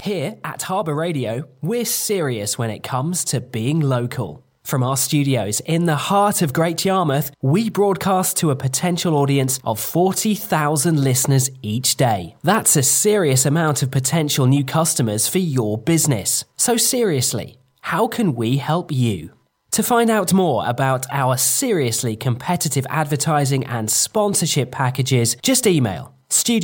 Here at Harbour Radio, we're serious when it comes to being local. From our studios in the heart of Great Yarmouth, we broadcast to a potential audience of 40,000 listeners each day. That's a serious amount of potential new customers for your business. So seriously, how can we help you? To find out more about our seriously competitive advertising and sponsorship packages, just email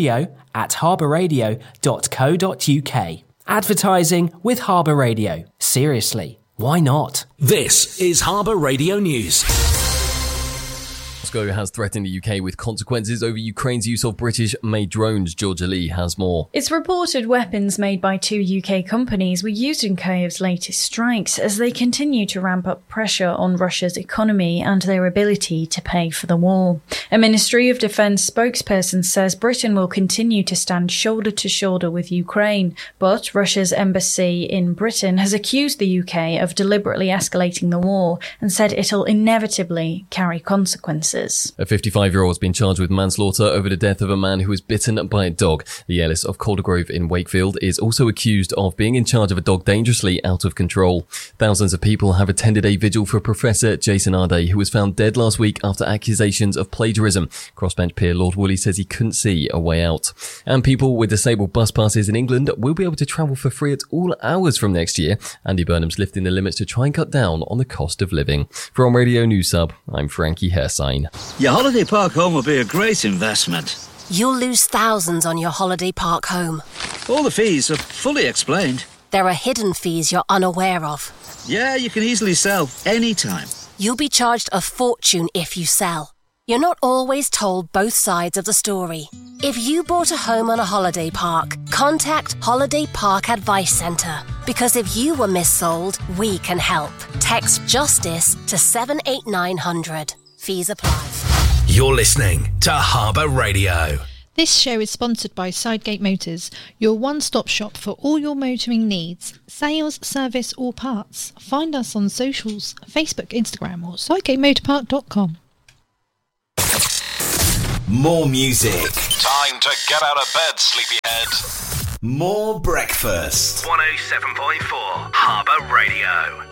studio@harbourradio.co.uk. Advertising with Harbour Radio. Seriously, why not? This is Harbour Radio News. Moscow has threatened the UK with consequences over Ukraine's use of British-made drones. Georgia Lee has more. It's reported weapons made by 2 UK companies were used in Kyiv's latest strikes as they continue to ramp up pressure on Russia's economy and their ability to pay for the war. A Ministry of Defence spokesperson says Britain will continue to stand shoulder to shoulder with Ukraine, but Russia's embassy in Britain has accused the UK of deliberately escalating the war and said it'll inevitably carry consequences. A 55-year-old has been charged with manslaughter over the death of a man who was bitten by a dog. The Ellis of Caldergrove in Wakefield is also accused of being in charge of a dog dangerously out of control. Thousands of people have attended a vigil for Professor Jason Arday, who was found dead last week after accusations of plagiarism. Crossbench peer Lord Woolley says he couldn't see a way out. And people with disabled bus passes in England will be able to travel for free at all hours from next year. Andy Burnham's lifting the limits to try and cut down on the cost of living. For Radio News Sub, I'm Frankie Hersine. Your holiday park home will be a great investment. You'll lose thousands on your holiday park home. All the fees are fully explained. There are hidden fees you're unaware of. Yeah, you can easily sell anytime. You'll be charged a fortune if you sell. You're not always told both sides of the story. If you bought a home on a holiday park, contact Holiday Park Advice Centre. Because if you were missold, we can help. Text JUSTICE to 78900. Fees apply. You're listening to Harbour Radio. This show is sponsored by Sidegate Motors, your one-stop shop for all your motoring needs, sales, service or parts. Find us on socials, Facebook, Instagram or sidegatemotorpark.com. More music. Time to get out of bed, sleepyhead. More breakfast. 107.4 Harbour Radio.